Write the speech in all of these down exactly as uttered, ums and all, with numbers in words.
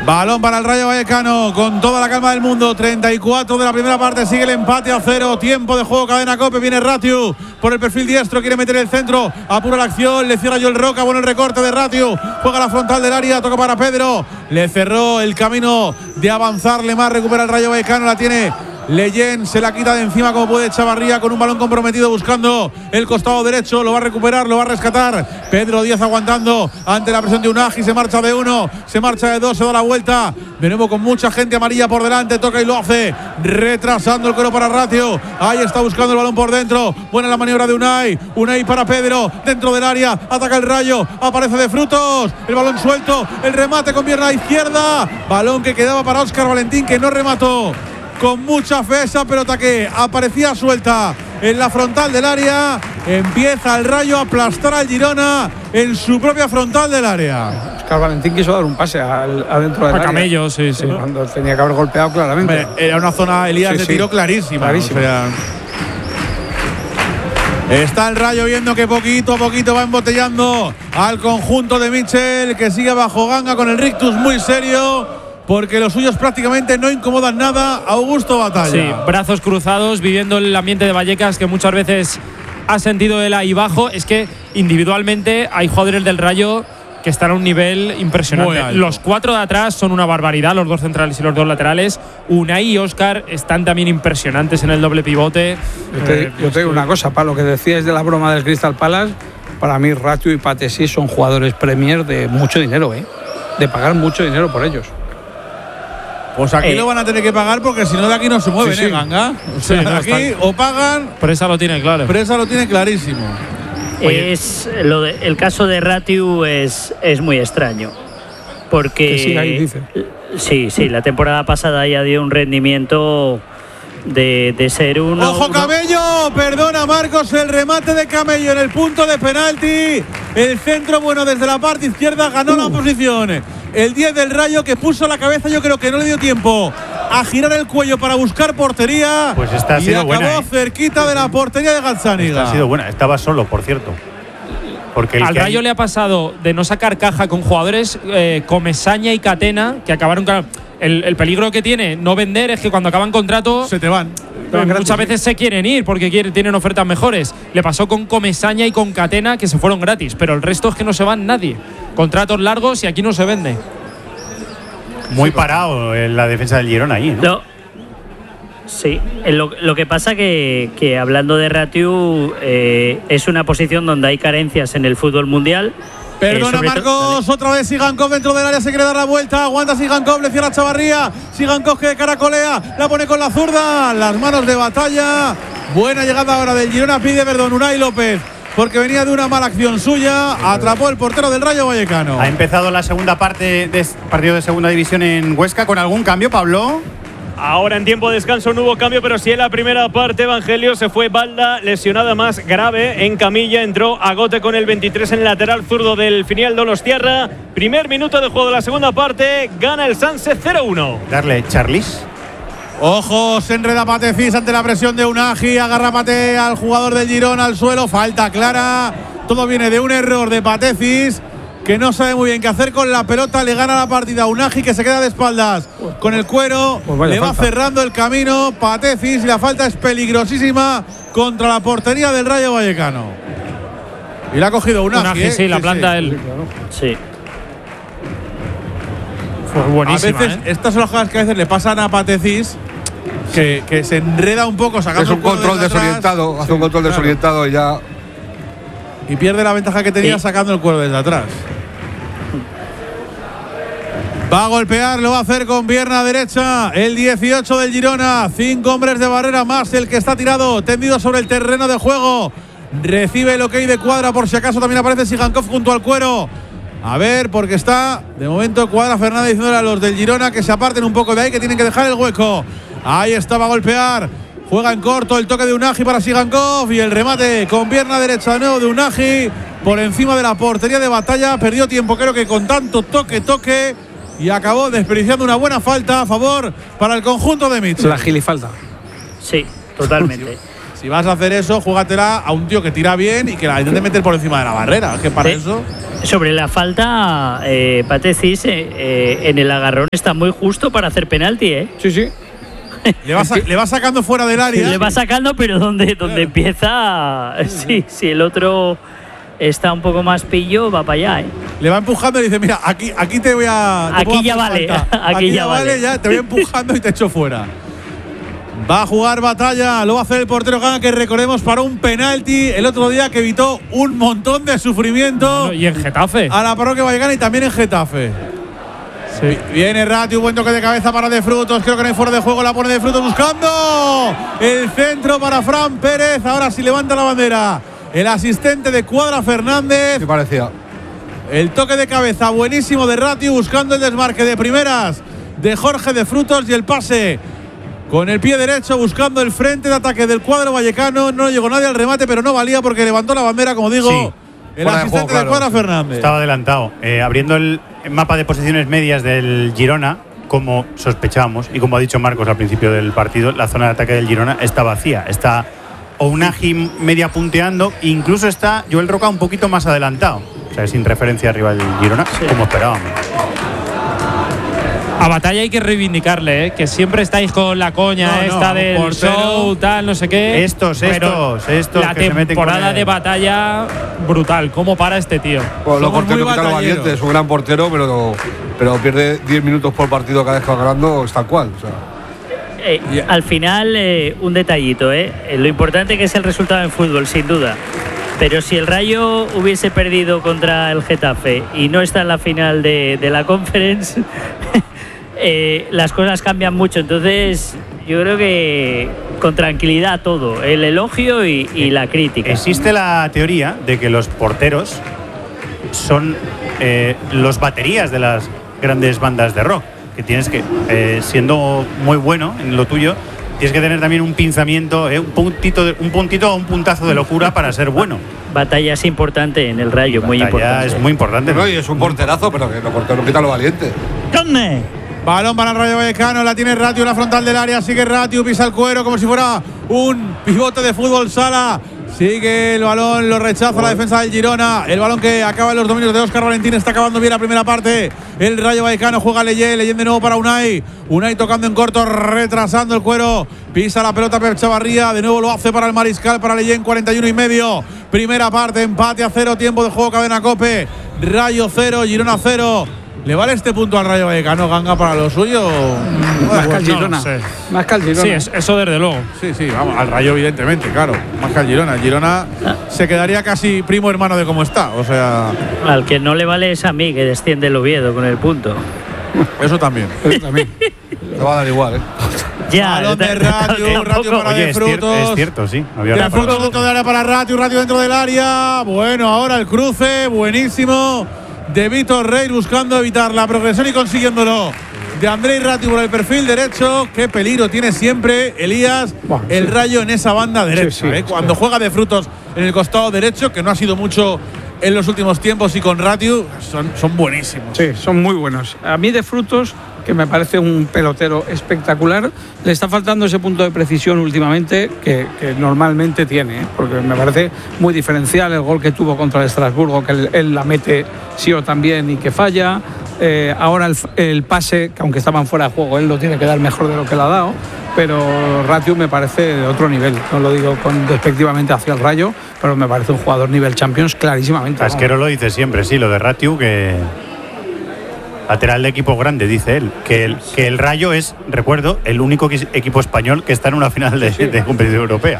Balón para el Rayo Vallecano con toda la calma del mundo. treinta y cuatro de la primera parte. Sigue el empate a cero. Tiempo de juego. Cadena Cope. Viene Ratiu por el perfil diestro. Quiere meter el centro. Apura la acción. Le cierra Joel Roca. Bueno el recorte de Ratiu. Juega la frontal del área. Toca para Pedro. Le cerró el camino de avanzarle más. Recupera el Rayo Vallecano. La tiene Leyen, se la quita de encima como puede Chavarría con un balón comprometido buscando el costado derecho. Lo va a recuperar, lo va a rescatar Pedro Díaz aguantando ante la presión de Unagi. Se marcha de uno, se marcha de dos, se da la vuelta de nuevo con mucha gente amarilla por delante. Toca y lo hace retrasando el cuero para Ratiu. Ahí está buscando el balón por dentro. Buena la maniobra de Unai. Unai para Pedro dentro del área. Ataca el Rayo, aparece de Frutos. El balón suelto, el remate con pierna izquierda. Balón que quedaba para Óscar Valentín, que no remató con mucha fe esa pelota que aparecía suelta en la frontal del área. Empieza el Rayo a aplastar al Girona en su propia frontal del área. Óscar Valentín quiso dar un pase al, adentro del a área. Camello, sí, sí. Cuando tenía que haber golpeado claramente. Hombre, era una zona, Elías, sí, de tiro sí, clarísima. clarísima. O sea, está el Rayo viendo que poquito a poquito va embotellando al conjunto de Michel, que sigue bajo ganga con el rictus muy serio, porque los suyos prácticamente no incomodan nada a Augusto Batalla. Sí, brazos cruzados, viviendo el ambiente de Vallecas que muchas veces ha sentido el ahí bajo. Es que individualmente hay jugadores del Rayo que están a un nivel impresionante. Los cuatro de atrás son una barbaridad, los dos centrales y los dos laterales. Unai y Óscar están también impresionantes en el doble pivote. Yo te, eh, yo te digo una cosa, para lo que decías de la broma del Crystal Palace, para mí Ratiu y Patesi son jugadores Premier de mucho dinero, ¿eh? De pagar mucho dinero por ellos. Pues aquí eh, lo van a tener que pagar porque si no de aquí no se mueven, sí, sí. ¿eh, Ganga? O sea, sí, no, aquí están, o pagan… Presa lo tiene claro. Presa lo tiene clarísimo. Es, lo de, el caso de Ratiu es, es muy extraño. Porque… Sí, ahí dice. Sí, sí, la temporada pasada ya dio un rendimiento de, de ser uno… ¡Ojo, uno, Camello! Perdona, Marcos, el remate de Camello en el punto de penalti. El centro, bueno, desde la parte izquierda ganó uh. la posición. El diez del Rayo, que puso la cabeza, yo creo que no le dio tiempo a girar el cuello para buscar portería. Pues esta ha sido y acabó buena, ¿eh? cerquita de la portería de Gazzaniga. Esta ha sido buena, estaba solo, por cierto. Porque el al Rayo hay… le ha pasado de no sacar caja con jugadores eh, Comesaña y Catena, que acabaron… El, el peligro que tiene no vender es que cuando acaban contrato… Se te van. Pero muchas veces se quieren ir porque quieren, tienen ofertas mejores. Le pasó con Comesaña y con Catena, que se fueron gratis, pero el resto es que no se van nadie. Contratos largos y aquí no se vende. Muy parado en la defensa del Girona ahí, ¿no? no. Sí, lo, lo que pasa que, que hablando de Ratiu, eh, es una posición donde hay carencias en el fútbol mundial. Perdona, eh, Marcos, otra vez Sigankov dentro del área, se quiere dar la vuelta, aguanta Sigankov, le cierra Chavarría, Sigankov que caracolea, la pone con la zurda, las manos de Batalla. Buena llegada ahora del Girona, pide perdón Unai López, porque venía de una mala acción suya, atrapó el portero del Rayo Vallecano. Ha empezado la segunda parte de partido de segunda división en Huesca con algún cambio, Pablo. Ahora en tiempo de descanso no hubo cambio, pero sí en la primera parte Evangelio se fue Balda, lesionada más grave en camilla, entró Agote con el veintitrés en el lateral zurdo del filial Donostiarra. Primer minuto de juego de la segunda parte, gana el Sanse cero uno. Darle Charlis. Ojo, se enreda Patefis ante la presión de Unagi, agarra Pate al jugador del Girona al suelo, falta clara. Todo viene de un error de Patefis, que no sabe muy bien qué hacer con la pelota, le gana la partida a Unagi, que se queda de espaldas con el cuero, pues le va falta. cerrando el camino Patefis, y la falta es peligrosísima contra la portería del Rayo Vallecano. Y la ha cogido Unagi, Unagi, ¿eh? sí, la sí, planta sí. él. Sí. Fue buenísima, a veces, ¿eh? estas son las cosas que a veces le pasan a Patefis, que, que se enreda un poco sacando es un control desorientado, hace sí, un control claro. desorientado y ya… Y pierde la ventaja que tenía sí. sacando el cuero desde atrás. Va a golpear, lo va a hacer con pierna derecha el dieciocho del Girona. Cinco hombres de barrera más el que está tirado, tendido sobre el terreno de juego. Recibe el ok de Cuadra, por si acaso también aparece Sigankov junto al cuero. A ver, porque está de momento Cuadra Fernández diciéndole a los del Girona que se aparten un poco de ahí, que tienen que dejar el hueco. Ahí está, va a golpear. Juega en corto el toque de Unagi para Sigankov y el remate con pierna derecha de nuevo de Unagi por encima de la portería de Batalla. Perdió tiempo, creo que con tanto toque, toque, y acabó desperdiciando una buena falta a favor para el conjunto de Mitchell. La gilifalta. Sí, totalmente. Si vas a hacer eso, júgatela a un tío que tira bien y que la intente meter por encima de la barrera. Que para sí. eso. Sobre la falta, eh, Patecis eh, eh, en el agarrón está muy justo para hacer penalti, ¿eh? Sí, sí. Le va, le va sacando fuera del área. Le va sacando, pero donde, donde empieza. Sí, si el otro está un poco más pillo, va para allá, ¿eh? Le va empujando y dice, mira, aquí, aquí te voy a… Te aquí ya vale, aquí, aquí ya vale. vale, ya te voy empujando y te echo fuera. Va a jugar Batalla, lo va a hacer el portero Ganga, que recordemos para un penalti el otro día que evitó un montón de sufrimiento. Bueno, y en Getafe. A la parroquia vallecana y también en Getafe. Sí. Viene Ratiu, buen toque de cabeza para De Frutos. Creo que no hay fuera de juego, la pone De Frutos buscando el centro para Fran Pérez. Ahora sí levanta la bandera el asistente de Cuadra Fernández. Me parecía. El toque de cabeza buenísimo de Ratiu, buscando el desmarque de primeras de Jorge De Frutos y el pase con el pie derecho, buscando el frente de ataque del cuadro vallecano. No llegó nadie al remate, pero no valía porque levantó la bandera, como digo, sí, el asistente de, juego, claro, de Cuadra sí. Fernández. Estaba adelantado. Eh, abriendo el mapa de posiciones medias del Girona, como sospechábamos y como ha dicho Marcos al principio del partido, la zona de ataque del Girona está vacía. Está Ounahi media punteando, incluso está Joel Roca un poquito más adelantado. O sea, sin referencia arriba del Girona, sí, como esperábamos. A Batalla hay que reivindicarle, ¿eh? Que siempre estáis con la coña no, esta no, del portero, show, tal, no sé qué. Estos, estos, estos. La que temporada se de Batalla brutal. ¿Cómo para este tío? Bueno, lo corté no quita lo valiente, es un gran portero, pero, pero pierde diez minutos por partido cada vez que va ganando, es tal cual. O sea. eh, yeah. Al final, eh, un detallito, ¿eh? Lo importante que es el resultado en fútbol, sin duda. Pero si el Rayo hubiese perdido contra el Getafe y no está en la final de, de la Conference, eh, las cosas cambian mucho. Entonces, yo creo que con tranquilidad todo, el elogio y, y la crítica. Existe la teoría de que los porteros son eh, los baterías de las grandes bandas de rock, que tienes que, eh, siendo muy bueno en lo tuyo, tienes que tener también un pinzamiento, eh, un puntito, de, un puntito o un puntazo de locura para ser bueno. Batalla es importante en el Rayo, Batalla muy importante. Es muy importante. No, y es un porterazo, pero que no, no quita lo valiente. ¿Dónde? Balón para el Rayo Vallecano, la tiene Ratiu en la frontal del área, sigue Ratiu, pisa el cuero como si fuera un pivote de fútbol sala. Sigue el balón, lo rechaza la defensa del Girona. El balón que acaba en los dominios de Óscar Valentín. Está acabando bien la primera parte. El Rayo Vallecano juega Leyen. Leyen de nuevo para Unai. Unai tocando en corto, retrasando el cuero. Pisa la pelota Pep Chavarría. De nuevo lo hace para el Mariscal, para Leyen. cuarenta y uno y medio. Primera parte, empate a cero. Tiempo de juego, cadena Cope. Rayo cero, Girona cero. ¿Le vale este punto al Rayo Vallecano, Ganga, para lo suyo? Más que al Girona. No, no sé. Más que al Girona. Sí, eso desde luego. Sí, sí, vamos, al Rayo evidentemente, claro. Más que al Girona. El Girona ah. se quedaría casi primo hermano de cómo está. O sea… Al que no le vale es a mí, que desciende el Oviedo con el punto. Eso también. Eso también. Te va a dar igual, ¿eh? Ya, balón de Ratiu, Ratiu para Oye, De es Frutos. Cierto, es cierto, sí. Había De Frutos dentro del área para Ratiu, Ratiu dentro del área. Bueno, ahora el cruce, buenísimo. De Víctor Rey buscando evitar la progresión y consiguiéndolo. De Andrei Ratiu por el perfil derecho. Qué peligro tiene siempre Elías, bueno, el sí. Rayo en esa banda derecha. Sí, sí, ¿eh? Cuando sí. juega De Frutos en el costado derecho, que no ha sido mucho en los últimos tiempos, y con Ratiu son, son buenísimos. Sí, son muy buenos. A mí De Frutos, que me parece un pelotero espectacular, le está faltando ese punto de precisión últimamente que, que normalmente tiene, ¿eh? Porque me parece muy diferencial el gol que tuvo contra el Estrasburgo, que él, él la mete sí o también y que falla. Eh, ahora el, el pase, que aunque estaban fuera de juego, él lo tiene que dar mejor de lo que le ha dado, pero Ratiu me parece de otro nivel. No lo digo con, despectivamente hacia el Rayo, pero me parece un jugador nivel Champions clarísimamente. Asquero lo dice siempre, sí, lo de Ratiu, que… lateral de equipo grande, dice él. Que el, que el Rayo es, recuerdo, el único equipo español que está en una final de, sí. de competición europea.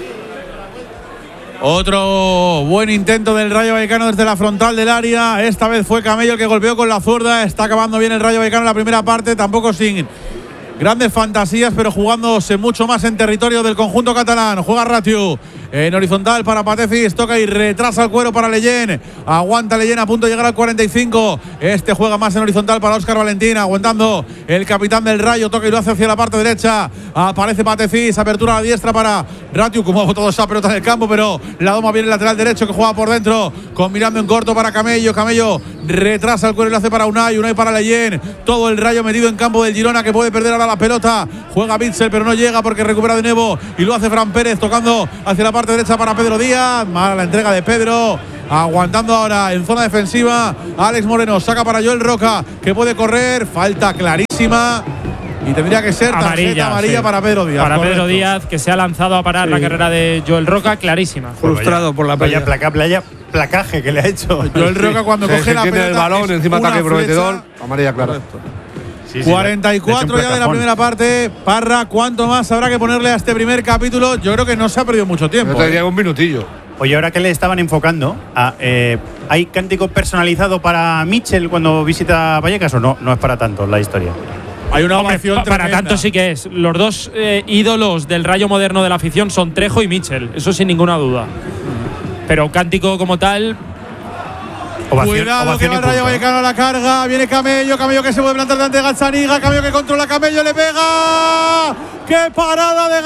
Otro buen intento del Rayo Vallecano desde la frontal del área. Esta vez fue Camello el que golpeó con la zurda. Está acabando bien el Rayo Vallecano en la primera parte, tampoco sin grandes fantasías, pero jugándose mucho más en territorio del conjunto catalán. Juega Ratiu en horizontal para Patefis, toca y retrasa el cuero para Leyen, aguanta Leyen a punto de llegar al cuarenta y cinco, este juega más en horizontal para Óscar Valentín, aguantando el capitán del Rayo, toca y lo hace hacia la parte derecha, aparece Patefis, apertura a la diestra para Ratiu, como ha botado esa pelota en el campo, pero la doma viene el lateral derecho que juega por dentro, con mirando en corto para Camello, Camello retrasa el cuero y lo hace para Unai, Unai para Leyen, todo el Rayo metido en campo del Girona que puede perder ahora la pelota, juega Bitzel pero no llega porque recupera de nuevo y lo hace Fran Pérez tocando hacia la parte derecha para Pedro Díaz, mala la entrega de Pedro, aguantando ahora en zona defensiva, Alex Moreno saca para Joel Roca que puede correr, falta clarísima y tendría que ser tarjeta amarilla, amarilla sí. para Pedro Díaz. Para correcto. Pedro Díaz, que se ha lanzado a parar sí. la carrera de Joel Roca, clarísima. Frustrado vaya, por la playa. Placa, playa, placaje que le ha hecho. Joel Roca cuando sí, coge sí, la tiene pelota el balón, encima ataque prometedor, amarilla clara. Sí, sí, cuarenta y cuatro ya de la primera parte. Parra, ¿cuánto más habrá que ponerle a este primer capítulo? Yo creo que no se ha perdido mucho tiempo. Yo te diría ¿eh? un minutillo. Oye, ahora que le estaban enfocando, a, eh, ¿hay cántico personalizado para Mitchell cuando visita Vallecas o no? No es para tanto la historia. Hay una ovación Hombre, para tanto sí que es. Los dos eh, ídolos del Rayo moderno de la afición son Trejo y Mitchell, eso sin ninguna duda. Pero cántico como tal. Ovación, Cuidado ovación que va el Rayo Vallecano a la carga. Viene Camello, Camello que se puede plantar delante de Gazzaniga. Camello que controla Camello, le pega. ¡Qué parada de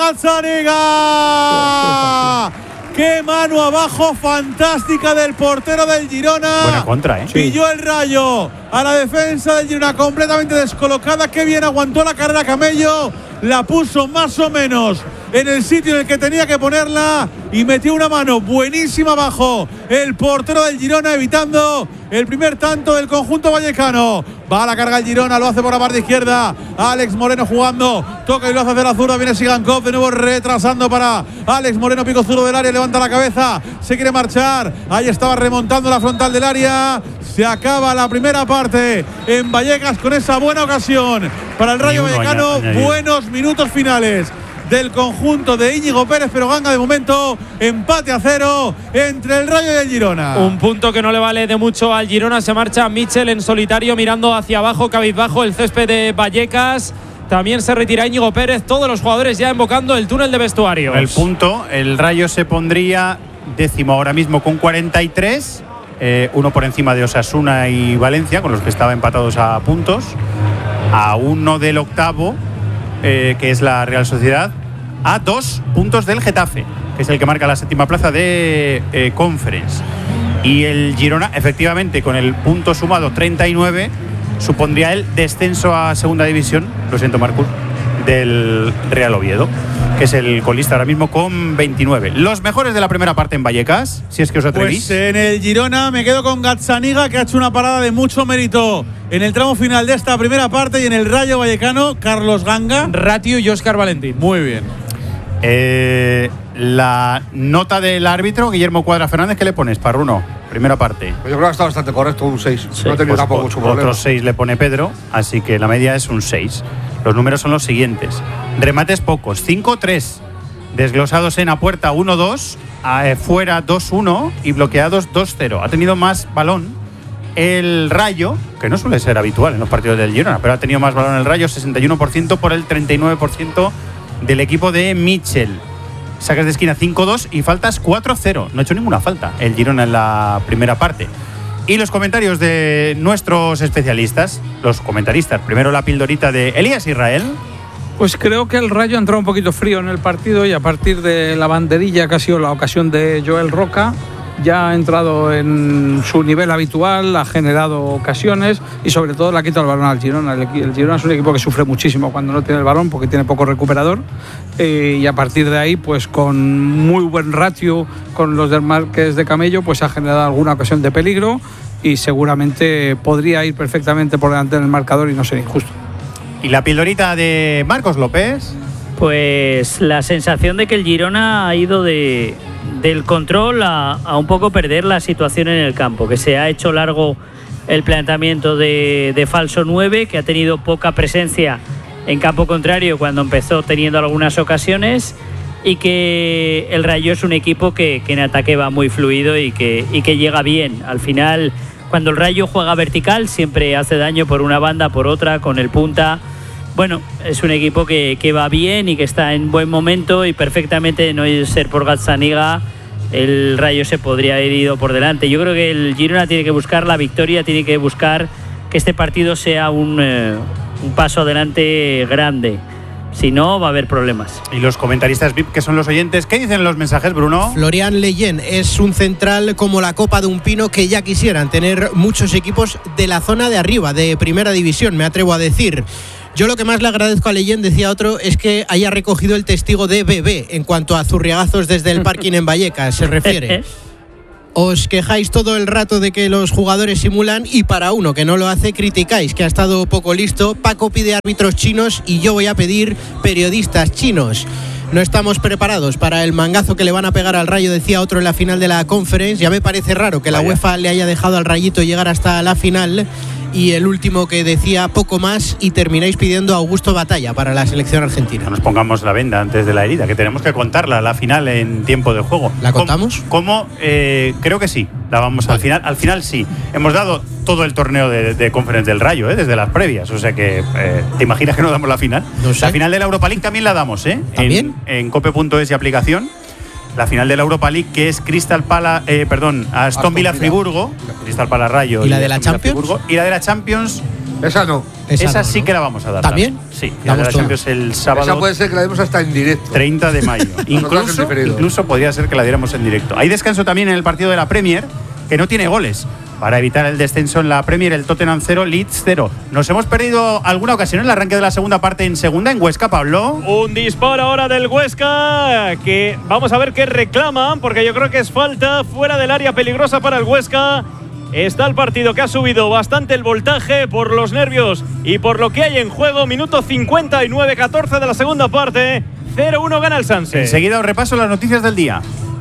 Gazzaniga! ¡Qué mano abajo fantástica del portero del Girona! Buena contra, ¿eh? Pilló el Rayo a la defensa del Girona completamente descolocada. ¡Qué bien aguantó la carrera Camello! La puso más o menos en el sitio en el que tenía que ponerla y metió una mano buenísima abajo el portero del Girona, evitando el primer tanto del conjunto vallecano. Va a la carga el Girona, lo hace por la parte izquierda. Alex Moreno jugando, toca y lo hace hacia la zurda. Viene Sigankov de nuevo retrasando para Alex Moreno, pico zurdo del área, levanta la cabeza, se quiere marchar. Ahí estaba remontando la frontal del área. Se acaba la primera parte en Vallecas con esa buena ocasión para el Rayo Vallecano. Añadido. Buenos minutos finales del conjunto de Íñigo Pérez, pero ganga de momento empate a cero entre el Rayo y el Girona. Un punto que no le vale de mucho al Girona. Se marcha Mitchell en solitario mirando hacia abajo, cabizbajo el césped de Vallecas. También se retira Íñigo Pérez, todos los jugadores ya invocando el túnel de vestuarios. El punto, el Rayo se pondría décimo ahora mismo con cuarenta y tres, eh, uno por encima de Osasuna y Valencia, con los que estaba empatados a puntos, a uno del octavo, Eh, que es la Real Sociedad, a dos puntos del Getafe, que es el que marca la séptima plaza de eh, Conference. Y el Girona, efectivamente, con el punto sumado treinta y nueve, supondría el descenso a segunda división, lo siento Marcus, del Real Oviedo, que es el colista ahora mismo con veintinueve. Los mejores de la primera parte en Vallecas, si es que os atrevís. Pues en el Girona me quedo con Gazzaniga, que ha hecho una parada de mucho mérito en el tramo final de esta primera parte, y en el Rayo Vallecano, Carlos Ganga, Ratiu y Óscar Valentín. Muy bien. Eh, la nota del árbitro, Guillermo Cuadra Fernández, ¿qué le pones, Parruno? Primera parte. Pues yo creo que está bastante correcto, un seis. Sí, no ha tenido pues, tampoco mucho problema. Otros seis le pone Pedro, así que la media es un seis. Los números son los siguientes: remates pocos, cinco tres. Desglosados en a puerta uno dos, a, eh, fuera dos uno y bloqueados dos cero. Ha tenido más balón el Rayo, que no suele ser habitual en los partidos del Girona, pero ha tenido más balón el Rayo, sesenta y uno por ciento por el treinta y nueve por ciento del equipo de Mitchell. Sacas de esquina cinco dos y faltas cuatro cero. No ha hecho ninguna falta el Girona en la primera parte. Y los comentarios de nuestros especialistas, los comentaristas. Primero la pildorita de Elías Israel. Pues creo que el Rayo ha entrado un poquito frío en el partido y a partir de la banderilla que ha sido la ocasión de Joel Roca, ya ha entrado en su nivel habitual, ha generado ocasiones y sobre todo le ha quitado el balón al Girona. El, el Girona es un equipo que sufre muchísimo cuando no tiene el balón porque tiene poco recuperador, eh, y a partir de ahí, pues con muy buen ratio con los del Marqués de Camello, pues ha generado alguna ocasión de peligro y seguramente podría ir perfectamente por delante del marcador y no ser injusto. ¿Y la pildorita de Marcos López? Pues la sensación de que el Girona ha ido de, del control a, a un poco perder la situación en el campo, que se ha hecho largo el planteamiento de, de falso nueve, que ha tenido poca presencia en campo contrario cuando empezó teniendo algunas ocasiones, y que el Rayo es un equipo que, que en ataque va muy fluido y que, y que llega bien. Al final, cuando el Rayo juega vertical siempre hace daño por una banda, por otra, con el punta. bueno, es un equipo que, que va bien y que está en buen momento y perfectamente, de no ser por Gazzaniga, el Rayo se podría haber ido por delante. Yo creo que el Girona tiene que buscar la victoria, tiene que buscar que este partido sea un, eh, un paso adelante grande. Si no, va a haber problemas. Y los comentaristas V I P, que son los oyentes, ¿qué dicen los mensajes, Bruno? Florian Leyen es un central como la copa de un pino que ya quisieran tener muchos equipos de la zona de arriba, de primera división, me atrevo a decir. Yo lo que más le agradezco a Leyen, decía otro, es que haya recogido el testigo de Bebé en cuanto a zurriagazos desde el parking en Vallecas se refiere. Os quejáis todo el rato de que los jugadores simulan y para uno que no lo hace criticáis que ha estado poco listo. Paco pide árbitros chinos y yo voy a pedir periodistas chinos. No estamos preparados para el mangazo que le van a pegar al Rayo, decía otro en la final de la Conference. Ya me parece raro que la Vaya. UEFA le haya dejado al Rayito llegar hasta la final. Y el último que decía poco más y termináis pidiendo a Augusto Batalla para la selección argentina. No nos pongamos la venda antes de la herida, que tenemos que contarla, la final en tiempo de juego. ¿La contamos? ¿Cómo? cómo eh, creo que sí. La vamos vale. al final. Al final sí. Hemos dado todo el torneo de, de Conference del Rayo, ¿eh? Desde las previas. O sea que, eh, ¿te imaginas que no damos la final? No sé. La final de la Europa League también la damos, ¿eh? ¿También? En, en cope punto es y aplicación. La final de la Europa League, que es Crystal Palace, eh, perdón, Aston, Aston Villa Friburgo, Crystal Palace Rayo. ¿Y la de la Champions? Y la de la Champions. Esa no. Esa, Esa no, sí ¿no? que la vamos a dar. ¿También? Sí, la de la Champions el sábado. Esa puede ser que la demos hasta en directo. treinta de mayo. incluso, incluso podría ser que la diéramos en directo. Hay descanso también en el partido de la Premier, que no tiene goles. Para evitar el descenso en la Premier, el Tottenham cero, Leeds cero. Nos hemos perdido alguna ocasión en el arranque de la segunda parte en segunda, en Huesca, Pablo. Un disparo ahora del Huesca, que vamos a ver qué reclaman, porque yo creo que es falta fuera del área peligrosa para el Huesca. Está el partido que ha subido bastante el voltaje por los nervios y por lo que hay en juego. Minuto cincuenta y nueve, catorce de la segunda parte. cero uno gana el Sanse. Enseguida os repaso las noticias del día.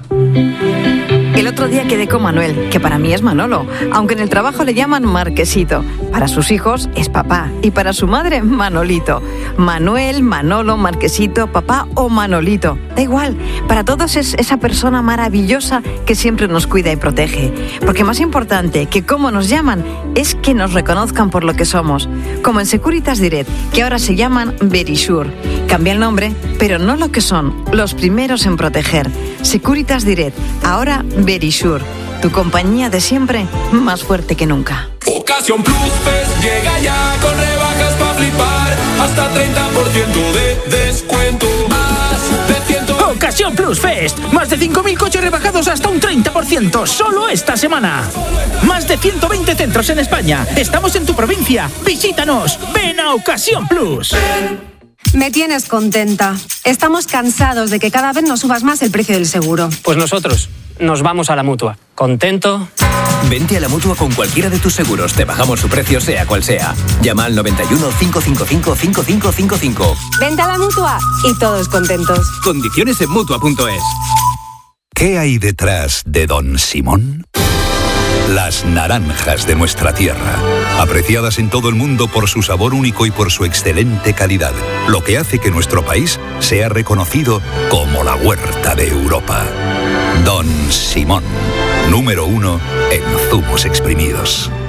El otro día quedé con Manuel, que para mí es Manolo, aunque en el trabajo le llaman Marquesito. Para sus hijos es papá y para su madre Manolito. Manuel, Manolo, Marquesito, papá o Manolito. Da igual, para todos es esa persona maravillosa que siempre nos cuida y protege. Porque más importante que cómo nos llaman es que nos reconozcan por lo que somos. Como en Securitas Direct, que ahora se llaman Verisure. Cambia el nombre, pero no lo que son, los primeros en proteger. Securitas Direct, ahora Verisure, tu compañía de siempre, más fuerte que nunca. Ocasión Plus Fest llega ya con rebajas para flipar, hasta treinta por ciento de descuento. Más de cien... Ocasión Plus Fest, más de cinco mil coches rebajados hasta un treinta por ciento, solo esta semana. Más de ciento veinte centros en España, estamos en tu provincia, visítanos, ven a Ocasión Plus. Me tienes contenta. Estamos cansados de que cada vez nos subas más el precio del seguro. Pues nosotros nos vamos a la Mutua. ¿Contento? Vente a la Mutua con cualquiera de tus seguros. Te bajamos su precio sea cual sea. Llama al noventa y uno, cinco cinco cinco, cinco cinco cinco cinco. Vente a la Mutua y todos contentos. Condiciones en Mutua punto es. ¿Qué hay detrás de Don Simón? Las naranjas de nuestra tierra, apreciadas en todo el mundo por su sabor único y por su excelente calidad, lo que hace que nuestro país sea reconocido como la huerta de Europa. Don Simón, número uno en zumos exprimidos.